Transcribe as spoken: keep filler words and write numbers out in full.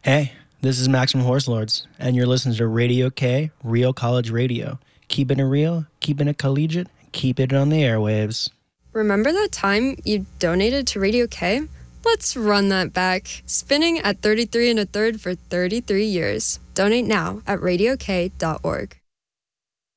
Hey, this is Maximum Horse Lords, and you're listening to Radio K, Real College Radio. Keeping it real, keeping it collegiate, keep it on the airwaves. Remember that time you donated to Radio K? Let's run that back. Spinning at thirty-three and a third for thirty-three years. Donate now at radio k dot org.